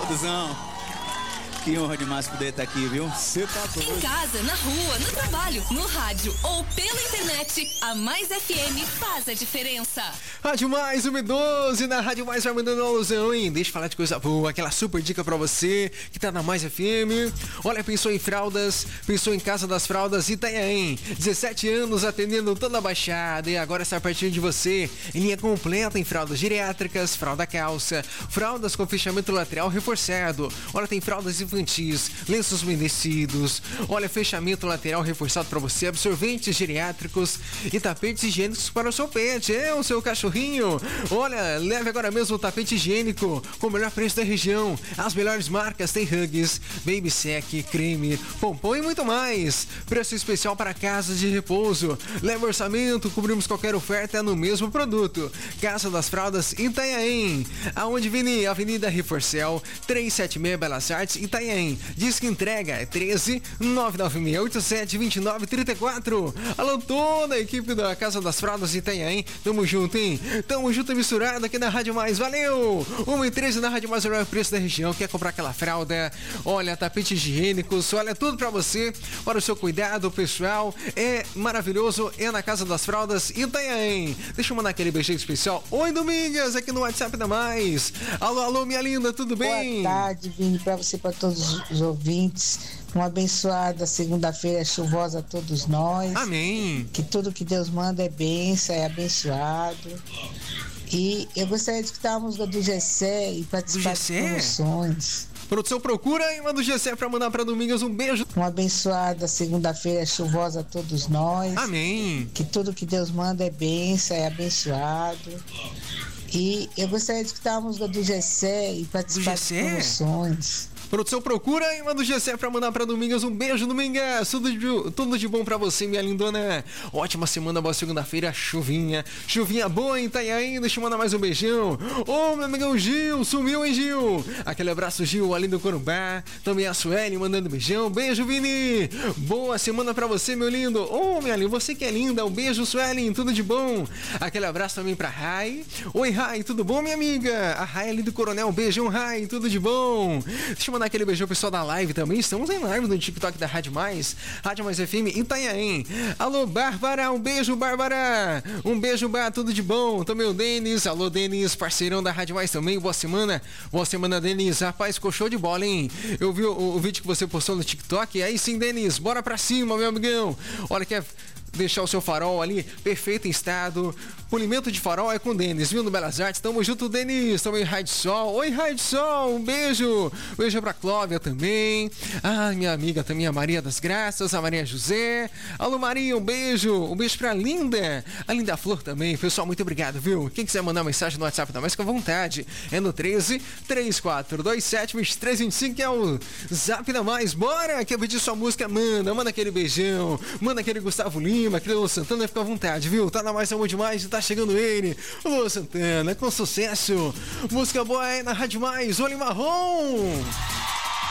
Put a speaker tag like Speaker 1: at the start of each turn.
Speaker 1: Cusão, que honra demais poder estar aqui, viu? Você tá doido.
Speaker 2: Em casa, na rua, no trabalho, no rádio ou pela internet, a Mais FM faz a diferença.
Speaker 3: Rádio Mais 112, na Rádio Mais vai mandando uma alusão, hein? Deixa eu falar de coisa boa, aquela super dica pra você que tá na Mais FM. Olha, pensou em fraldas, pensou em Casa das Fraldas Itanhaém. 17 anos atendendo toda a Baixada e agora está pertinho de você. Em linha completa em fraldas geriátricas, fralda calça, fraldas com fechamento lateral reforçado. Olha, tem fraldas infantis, lenços umedecidos. Olha, fechamento lateral reforçado pra você, absorventes geriátricos e tapetes higiênicos para o seu pet, o seu cachorrinho. Olha, leve agora mesmo o tapete higiênico com o melhor preço da região. As melhores marcas tem Huggies, Baby Sec, Creme, Pompom e muito mais. Preço especial para casas de repouso. Leve orçamento, cobrimos qualquer oferta no mesmo produto. Casa das Fraldas Itanhaém. Aonde, Vini? Avenida Reforcel, 376 Belas Artes, Itanhaém. Diz que entrega é 13 99687 2934. Alô, toda a equipe da Casa das Fraldas Itanhaém. Tamo junto, hein? Tamo junto e misturado aqui na Rádio Mais. Valeu! 1h13 na Rádio Mais, o melhor preço da região. Quer comprar aquela fralda? Olha, tapetes higiênicos, olha, tudo pra você, para o seu cuidado pessoal. É maravilhoso, é na Casa das Fraldas Itanhaém. Deixa eu mandar aquele beijinho especial. Oi, Domingas, aqui no WhatsApp da Mais. Alô, alô, minha linda, tudo bem?
Speaker 4: Boa tarde, Vini, pra você, pra todos os ouvintes. Uma abençoada segunda-feira chuvosa a todos nós.
Speaker 3: Amém. Que
Speaker 4: tudo que Deus manda é bênção, é abençoado. E eu gostaria de escutar a música do Gessé e participar das promoções.
Speaker 3: Produção, procura e manda o Gessé pra mandar pra Domingas. Um beijo.
Speaker 4: Uma abençoada segunda-feira chuvosa a todos nós.
Speaker 3: Amém.
Speaker 4: Que tudo que Deus manda é bênção, é abençoado. E eu gostaria de escutar a música do Gessé e participar das promoções.
Speaker 3: Produção, procura e manda o Gessé pra mandar pra Domingas. Um beijo, Domingas. Tudo de bom pra você, minha lindona. Ótima semana, boa segunda-feira. Chuvinha boa em Itanhaém. Deixa eu mandar mais um beijão. Ô, meu amigão Gil, sumiu, hein, Gil? Aquele abraço, Gil, ali do Corumbá. Também a Sueli mandando beijão. Beijo, Vini. Boa semana pra você, meu lindo. Ô, minha linda, você que é linda. Um beijo, Sueli. Tudo de bom. Aquele abraço também pra Rai. Oi, Rai, tudo bom, minha amiga? A Rai ali do Coronel. Beijão, Rai. Tudo de bom. Deixa eu mandar aquele beijão pessoal da live também. Estamos em live no TikTok da Rádio Mais FM Itanhaém. Alô, Bárbara, um beijo, Bárbara. Um beijo, Bá, tudo de bom. Também o Denis. Alô, Denis, parceirão da Rádio Mais também. Boa semana, Denis. Rapaz, ficou show de bola, hein? Eu vi o vídeo que você postou no TikTok. Aí sim, Denis, bora pra cima, meu amigão. Olha, quer deixar o seu farol ali perfeito em estado. Polimento de farol é com o Denis, viu, no Belas Artes. Tamo junto, Denis. Também Raio de Sol. Oi, Raio de Sol, um beijo. Beijo pra Clóvia também. Ah, minha amiga também, a Maria das Graças, a Maria José. Alô, Maria, um beijo. Um beijo pra Linda. A Linda Flor também. Pessoal, muito obrigado, viu? Quem quiser mandar mensagem no WhatsApp também, fica à vontade. É no 13 3427 2325, que é o Zap da Mais. Bora! Quer pedir sua música? Manda aquele beijão. Manda aquele Gustavo Lima, aquele Lô Santana, fica à vontade, viu? Tá na Mais Amor Demais e tá chegando ele, Lô Santana, com sucesso. Música boa aí na Rádio Mais, Olho Marrom.